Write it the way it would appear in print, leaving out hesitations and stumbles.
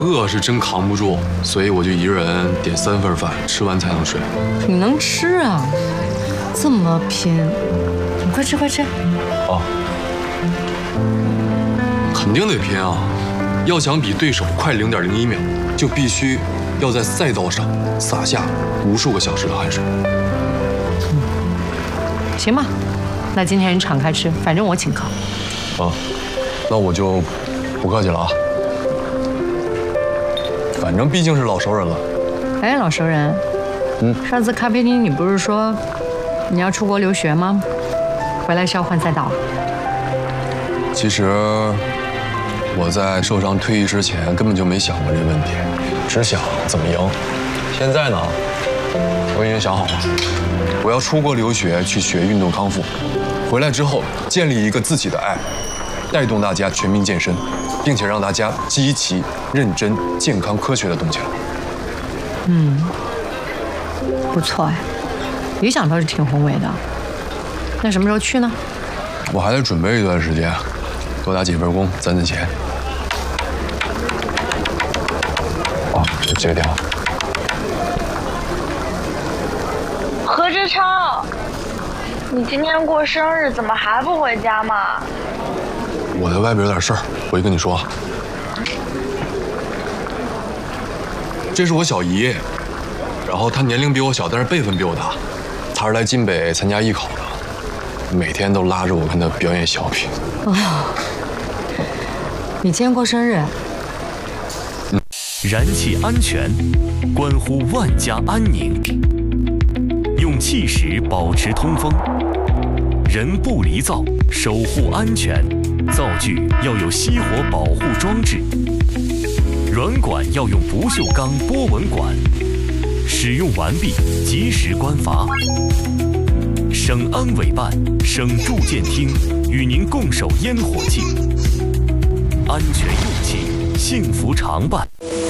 饿是真扛不住，所以我就一个人点3份饭，吃完才能睡。 你能吃啊？这么拼，你快吃快吃。 啊，肯定得拼啊！要想比对手快0.01秒，就必须要在赛道上洒下无数个小时的汗水。 行吧，那今天你敞开吃，反正我请客。 啊，那我就不客气了啊。反正毕竟是老熟人了。 哎，老熟人，上次咖啡厅你不是说你要出国留学吗？回来是要换赛道？ 其实我在受伤退役之前根本就没想过这个问题，只想怎么赢。现在呢，我已经想好了，我要出国留学去学运动康复，回来之后建立一个自己的爱，带动大家全民健身，并且让大家积极、认真、健康、科学的动起来。 不错哎，理想倒是挺宏伟的。那什么时候去呢？ 我还得准备一段时间，多打几份工，攒攒钱。啊，这个电话。 何志超，你今天过生日，怎么还不回家嘛？ 我在外边有点事儿，回去跟你说。这是我小姨，然后她年龄比我小，但是辈分比我大。她是来晋北参加艺考的，每天都拉着我跟她表演小品。 哦，你今天过生日？ 燃气安全，关乎万家安宁。用气石保持通风，人不离灶，守护安全。灶具要有熄火保护装置，软管要用不锈钢波纹管。使用完毕，及时关阀。省安委办、省住建厅与您共守烟火气，安全用气，幸福常伴。